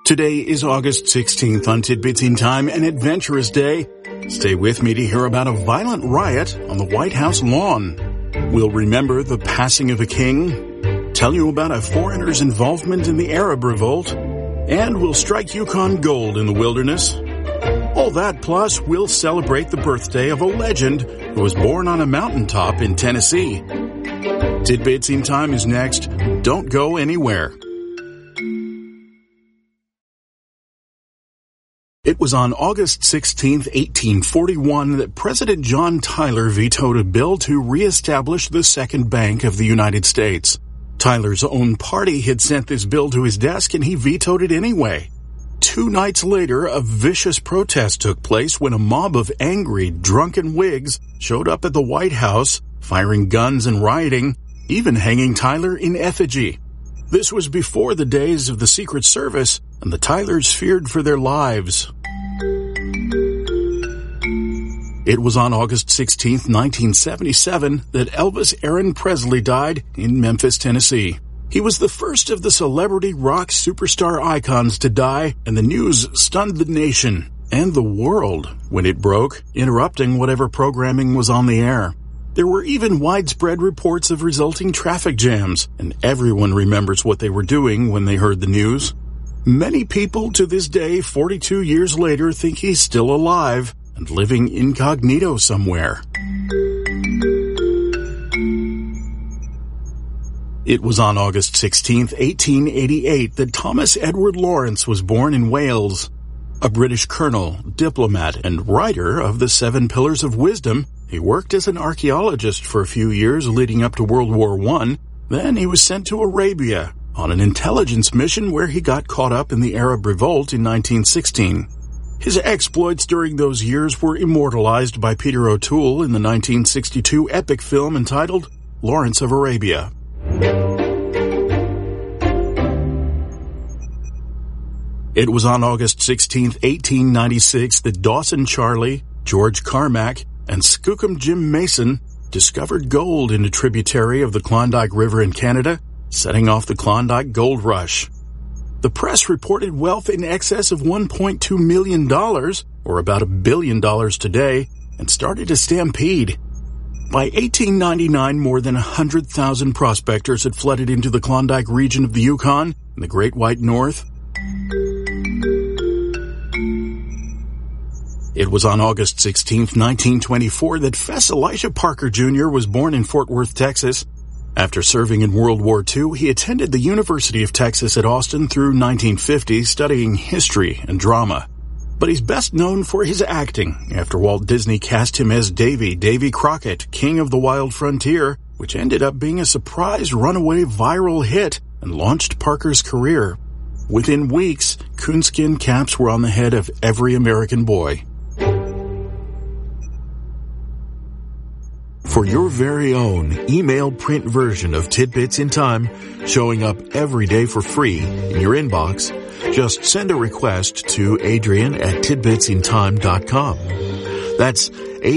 Today is August 16th on Tidbits in Time, an adventurous day. Stay with me to hear about a violent riot on the White House lawn. We'll remember the passing of a king, tell you about a foreigner's involvement in the Arab Revolt, and we'll strike Yukon gold in the wilderness. All that plus we'll celebrate the birthday of a legend who was born on a mountaintop in Tennessee. Tidbits in Time is next. Don't go anywhere. It was on August 16, 1841, that President John Tyler vetoed a bill to reestablish the Second Bank of the United States. Tyler's own party had sent this bill to his desk, and he vetoed it anyway. 2 nights later, a vicious protest took place when a mob of angry, drunken Whigs showed up at the White House, firing guns and rioting, even hanging Tyler in effigy. This was before the days of the Secret Service, and the Tylers feared for their lives. It was on August 16, 1977, that Elvis Aaron Presley died in Memphis, Tennessee. He was the first of the celebrity rock superstar icons to die, and the news stunned the nation and the world when it broke, interrupting whatever programming was on the air. There were even widespread reports of resulting traffic jams, and everyone remembers what they were doing when they heard the news. Many people to this day, 42 years later, think he's still alive and living incognito somewhere. It was on August 16, 1888, that Thomas Edward Lawrence was born in Wales. A British colonel, diplomat, and writer of the 7 Pillars of Wisdom, he worked as an archaeologist for a few years leading up to World War I. Then he was sent to Arabia on an intelligence mission where he got caught up in the Arab Revolt in 1916. His exploits during those years were immortalized by Peter O'Toole in the 1962 epic film entitled Lawrence of Arabia. It was on August 16, 1896, that Dawson Charlie, George Carmack, and Skookum Jim Mason discovered gold in a tributary of the Klondike River in Canada, setting off the Klondike Gold Rush. The press reported wealth in excess of $1.2 million, or about $1 billion today, and started a stampede. By 1899, more than 100,000 prospectors had flooded into the Klondike region of the Yukon and the Great White North. It was on August 16, 1924, that Fess Elisha Parker Jr. was born in Fort Worth, Texas. After serving in World War II, he attended the University of Texas at Austin through 1950, studying history and drama. But he's best known for his acting, after Walt Disney cast him as Davy Crockett, King of the Wild Frontier, which ended up being a surprise runaway viral hit and launched Parker's career. Within weeks, coonskin caps were on the head of every American boy. For your very own email print version of Tidbits in Time, showing up every day for free in your inbox, just send a request to Adrian@tidbitsintime.com. That's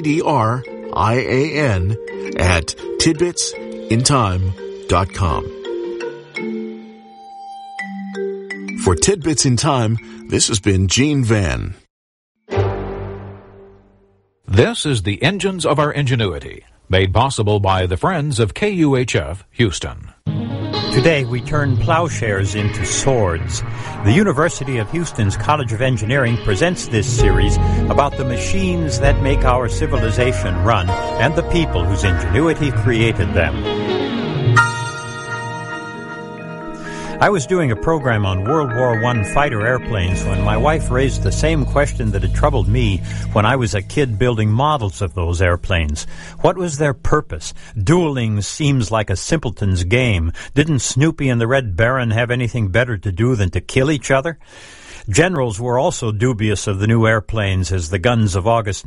ADRIAN at tidbitsintime.com. For Tidbits in Time, this has been Gene Van. This is the Engines of Our Ingenuity, made possible by the Friends of KUHF Houston. Today we turn plowshares into swords. The University of Houston's College of Engineering presents this series about the machines that make our civilization run and the people whose ingenuity created them. I was doing a program on World War I fighter airplanes when my wife raised the same question that had troubled me when I was a kid building models of those airplanes. What was their purpose? Dueling seems like a simpleton's game. Didn't Snoopy and the Red Baron have anything better to do than to kill each other? Generals were also dubious of the new airplanes as the guns of August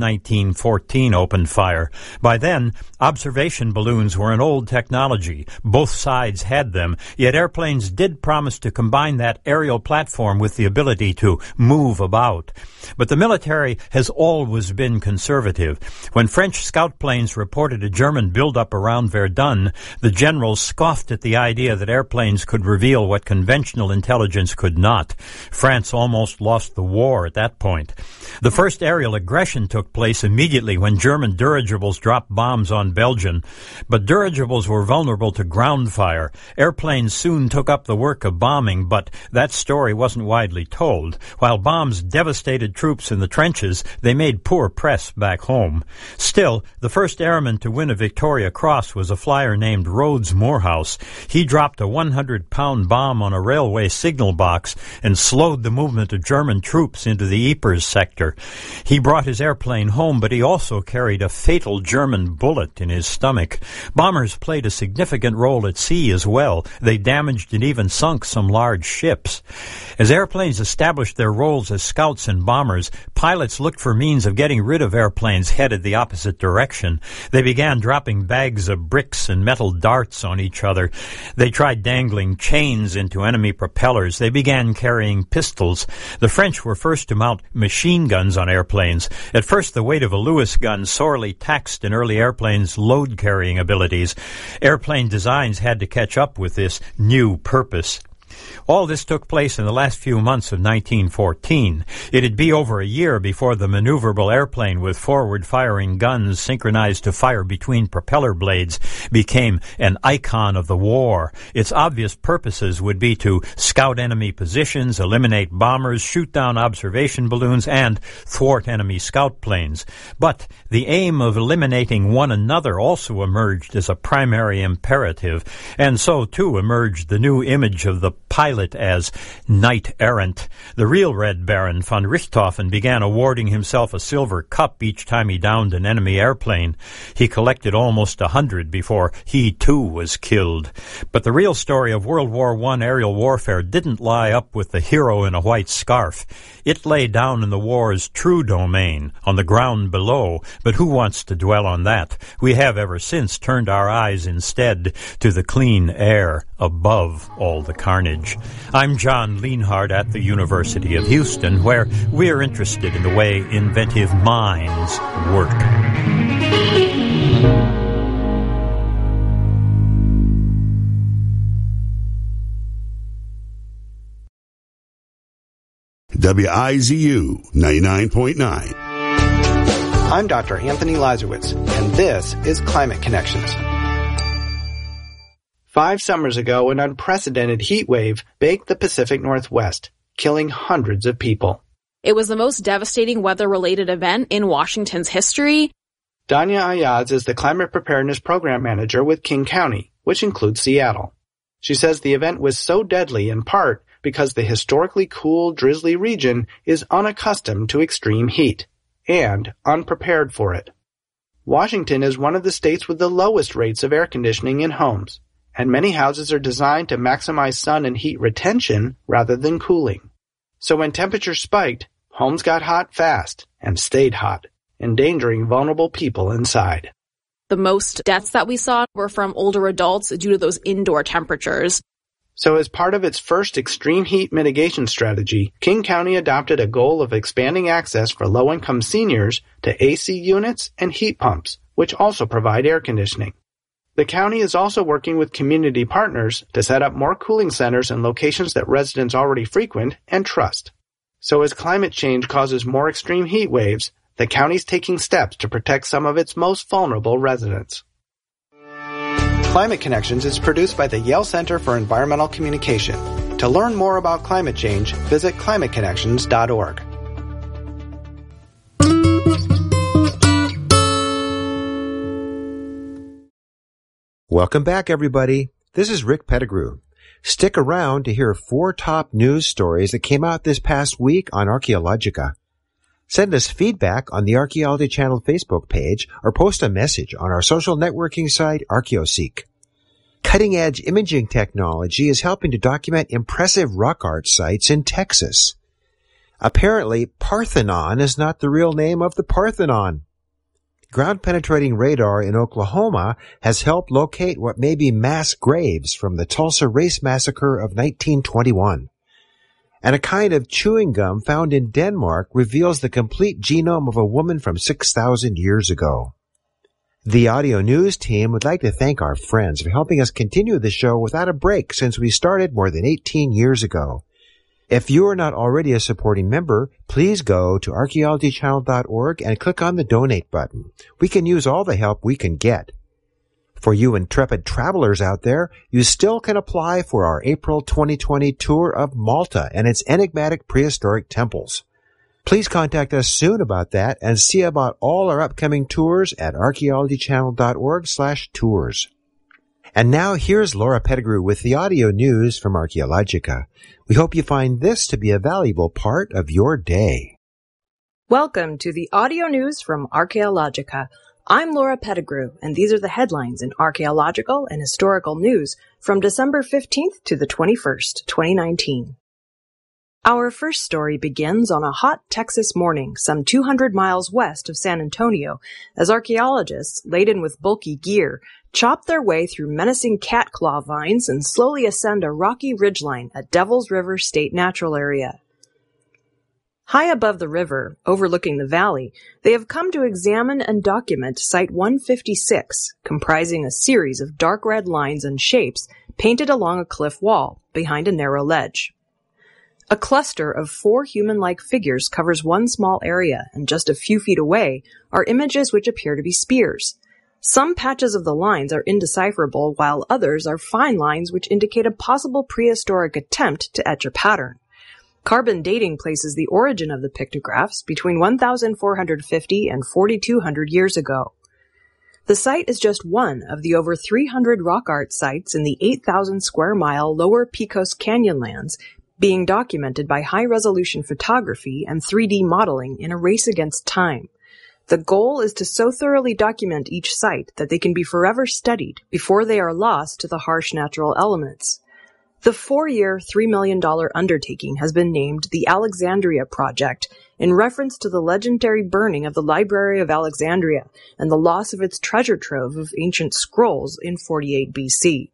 1914 opened fire. By then, observation balloons were an old technology. Both sides had them, yet airplanes did promise to combine that aerial platform with the ability to move about. But the military has always been conservative. When French scout planes reported a German buildup around Verdun, the generals scoffed at the idea that airplanes could reveal what conventional intelligence could not. France almost lost the war at that point. The first aerial aggression took place immediately when German dirigibles dropped bombs on Belgium. But dirigibles were vulnerable to ground fire. Airplanes soon took up the work of bombing, but that story wasn't widely told. While bombs devastated troops in the trenches, they made poor press back home. Still, the first airman to win a Victoria Cross was a flyer named Rhodes Morehouse. He dropped a 100-pound bomb on a railway signal box and slowed the movement of German troops into the Ypres sector. He brought his airplane home, but he also carried a fatal German bullet in his stomach. Bombers played a significant role at sea as well. They damaged and even sunk some large ships. As airplanes established their roles as scouts and bombers, pilots looked for means of getting rid of airplanes headed the opposite direction. They began dropping bags of bricks and metal darts on each other. They tried dangling chains into enemy propellers. They began carrying pistols. The French were first to mount machine guns on airplanes. At first, the weight of a Lewis gun sorely taxed an early airplane's load-carrying abilities. Airplane designs had to catch up with this new purpose. All this took place in the last few months of 1914. It'd be over a year before the maneuverable airplane with forward-firing guns synchronized to fire between propeller blades became an icon of the war. Its obvious purposes would be to scout enemy positions, eliminate bombers, shoot down observation balloons, and thwart enemy scout planes. But the aim of eliminating one another also emerged as a primary imperative, and so too emerged the new image of the pilot as knight-errant. The real Red Baron, von Richthofen, began awarding himself a silver cup each time he downed an enemy airplane. He collected almost 100 before he, too, was killed. But the real story of World War I aerial warfare didn't lie up with the hero in a white scarf. It lay down in the war's true domain, on the ground below. But who wants to dwell on that? We have ever since turned our eyes instead to the clean air above all the carnage. I'm John Lienhard at the University of Houston, where we're interested in the way inventive minds work. WIZU 99.9. I'm Dr. Anthony Lazarowitz, and this is Climate Connections. 5 summers ago, an unprecedented heat wave baked the Pacific Northwest, killing hundreds of people. It was the most devastating weather-related event in Washington's history. Danya Ayaz is the Climate Preparedness Program Manager with King County, which includes Seattle. She says the event was so deadly in part because the historically cool, drizzly region is unaccustomed to extreme heat and unprepared for it. Washington is one of the states with the lowest rates of air conditioning in homes, and many houses are designed to maximize sun and heat retention rather than cooling. So when temperatures spiked, homes got hot fast and stayed hot, endangering vulnerable people inside. The most deaths that we saw were from older adults due to those indoor temperatures. So as part of its first extreme heat mitigation strategy, King County adopted a goal of expanding access for low-income seniors to AC units and heat pumps, which also provide air conditioning. The county is also working with community partners to set up more cooling centers in locations that residents already frequent and trust. So as climate change causes more extreme heat waves, the county's taking steps to protect some of its most vulnerable residents. Climate Connections is produced by the Yale Center for Environmental Communication. To learn more about climate change, visit climateconnections.org. Welcome back, everybody. This is Rick Pettigrew. Stick around to hear 4 top news stories that came out this past week on Archaeologica. Send us feedback on the Archaeology Channel Facebook page or post a message on our social networking site, ArchaeoSeek. Cutting-edge imaging technology is helping to document impressive rock art sites in Texas. Apparently, Parthenon is not the real name of the Parthenon. Ground-penetrating radar in Oklahoma has helped locate what may be mass graves from the Tulsa Race Massacre of 1921. And a kind of chewing gum found in Denmark reveals the complete genome of a woman from 6,000 years ago. The audio news team would like to thank our friends for helping us continue the show without a break since we started more than 18 years ago. If you are not already a supporting member, please go to archaeologychannel.org and click on the donate button. We can use all the help we can get. For you intrepid travelers out there, you still can apply for our April 2020 tour of Malta and its enigmatic prehistoric temples. Please contact us soon about that and see about all our upcoming tours at archaeologychannel.org/tours. And now here's Laura Pettigrew with the audio news from Archaeologica. We hope you find this to be a valuable part of your day. Welcome to the audio news from Archaeologica. I'm Laura Pettigrew, and these are the headlines in archaeological and historical news from December 15th to the 21st, 2019. Our first story begins on a hot Texas morning some 200 miles west of San Antonio as archaeologists, laden with bulky gear, chop their way through menacing catclaw vines and slowly ascend a rocky ridgeline at Devils River State Natural Area. High above the river, overlooking the valley, they have come to examine and document Site 156, comprising a series of dark red lines and shapes painted along a cliff wall behind a narrow ledge. A cluster of 4 human-like figures covers one small area, and just a few feet away are images which appear to be spears. Some patches of the lines are indecipherable, while others are fine lines which indicate a possible prehistoric attempt to etch a pattern. Carbon dating places the origin of the pictographs between 1,450 and 4,200 years ago. The site is just one of the over 300 rock art sites in the 8,000 square mile Lower Pecos Canyonlands being documented by high-resolution photography and 3D modeling in a race against time. The goal is to so thoroughly document each site that they can be forever studied before they are lost to the harsh natural elements. The 4-year, $3 million undertaking has been named the Alexandria Project in reference to the legendary burning of the Library of Alexandria and the loss of its treasure trove of ancient scrolls in 48 BC.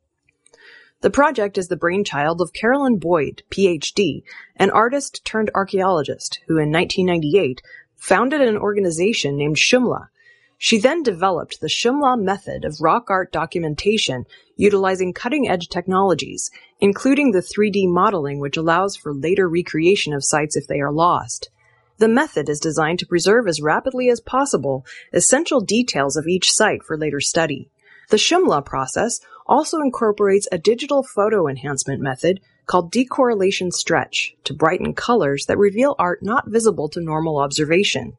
The project is the brainchild of Carolyn Boyd, Ph.D., an artist turned archaeologist who in 1998 founded an organization named Shumla. She then developed the Shumla method of rock art documentation utilizing cutting-edge technologies, including the 3D modeling which allows for later recreation of sites if they are lost. The method is designed to preserve as rapidly as possible essential details of each site for later study. The Shumla process also incorporates a digital photo enhancement method called decorrelation stretch to brighten colors that reveal art not visible to normal observation.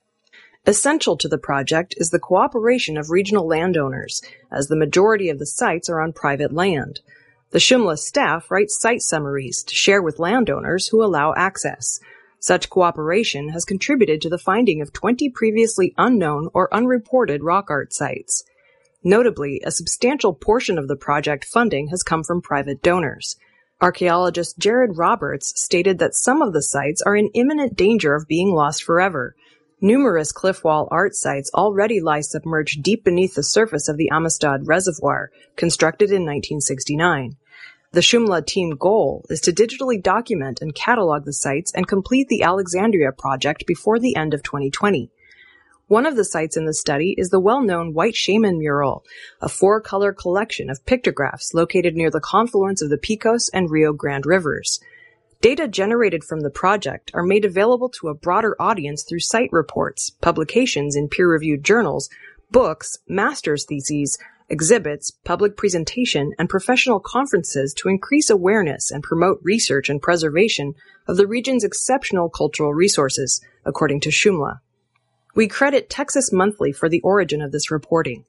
Essential to the project is the cooperation of regional landowners, as the majority of the sites are on private land. The Shumla staff writes site summaries to share with landowners who allow access. Such cooperation has contributed to the finding of 20 previously unknown or unreported rock art sites. Notably, a substantial portion of the project funding has come from private donors. Archaeologist Jared Roberts stated that some of the sites are in imminent danger of being lost forever. Numerous cliff wall art sites already lie submerged deep beneath the surface of the Amistad Reservoir, constructed in 1969. The Shumla team goal is to digitally document and catalog the sites and complete the Alexandria project before the end of 2020. One of the sites in the study is the well-known White Shaman mural, a 4-color collection of pictographs located near the confluence of the Pecos and Rio Grande rivers. Data generated from the project are made available to a broader audience through site reports, publications in peer-reviewed journals, books, master's theses, exhibits, public presentation, and professional conferences to increase awareness and promote research and preservation of the region's exceptional cultural resources, according to Shumla. We credit Texas Monthly for the origin of this reporting.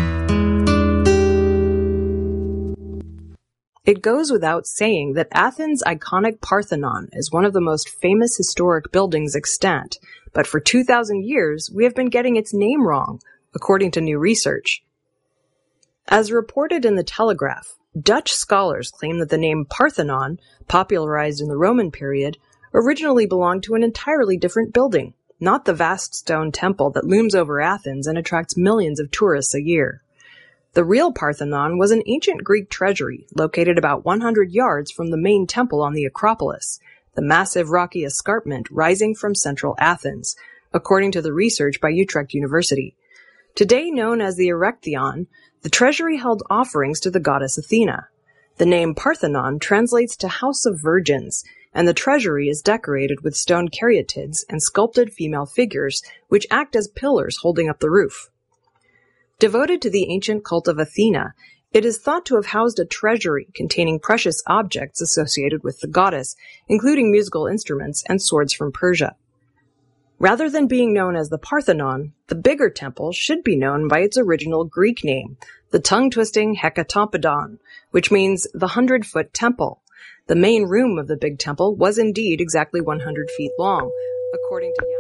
It goes without saying that Athens' iconic Parthenon is one of the most famous historic buildings extant, but for 2,000 years we have been getting its name wrong, according to new research. As reported in the Telegraph, Dutch scholars claim that the name Parthenon, popularized in the Roman period, originally belonged to an entirely different building, not the vast stone temple that looms over Athens and attracts millions of tourists a year. The real Parthenon was an ancient Greek treasury located about 100 yards from the main temple on the Acropolis, the massive rocky escarpment rising from central Athens, according to the research by Utrecht University. Today known as the Erechtheion, the treasury held offerings to the goddess Athena. The name Parthenon translates to House of Virgins, and the treasury is decorated with stone caryatids and sculpted female figures, which act as pillars holding up the roof. Devoted to the ancient cult of Athena, it is thought to have housed a treasury containing precious objects associated with the goddess, including musical instruments and swords from Persia. Rather than being known as the Parthenon, the bigger temple should be known by its original Greek name, the tongue-twisting Hekatompedon, which means the 100-foot temple. The main room of the big temple was indeed exactly 100 feet long, according to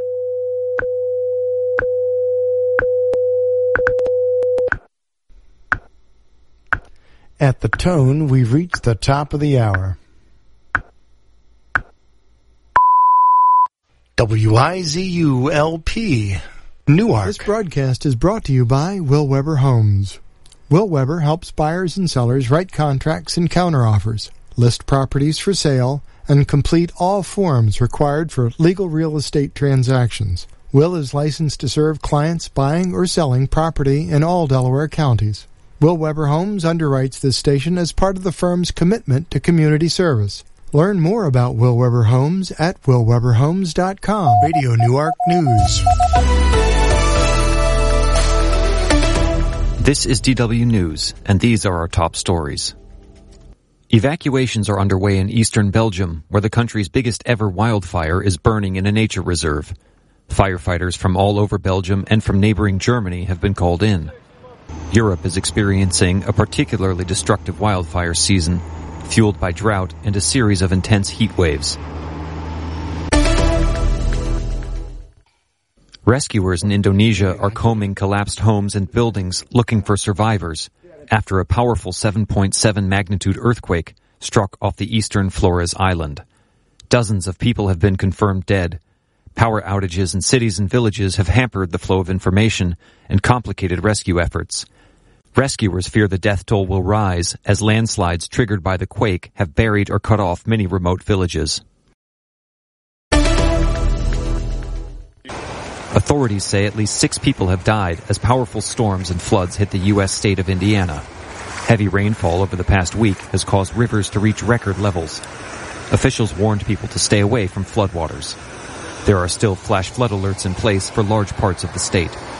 At the tone, we've reached the top of the hour. WIZU-LP, Newark. This broadcast is brought to you by Will Weber Homes. Will Weber helps buyers and sellers write contracts and counteroffers, list properties for sale, and complete all forms required for legal real estate transactions. Will is licensed to serve clients buying or selling property in all Delaware counties. Will Weber Homes underwrites this station as part of the firm's commitment to community service. Learn more about Will Weber Homes at willweberhomes.com. Radio Newark News. This is DW News, and these are our top stories. Evacuations are underway in eastern Belgium, where the country's biggest ever wildfire is burning in a nature reserve. Firefighters from all over Belgium and from neighboring Germany have been called in. Europe is experiencing a particularly destructive wildfire season, fueled by drought and a series of intense heat waves. Rescuers in Indonesia are combing collapsed homes and buildings looking for survivors after a powerful 7.7 magnitude earthquake struck off the eastern Flores Island. Dozens of people have been confirmed dead. Power outages in cities and villages have hampered the flow of information and complicated rescue efforts. Rescuers fear the death toll will rise as landslides triggered by the quake have buried or cut off many remote villages. Authorities say at least 6 people have died as powerful storms and floods hit the U.S. state of Indiana. Heavy rainfall over the past week has caused rivers to reach record levels. Officials warned people to stay away from floodwaters. There are still flash flood alerts in place for large parts of the state.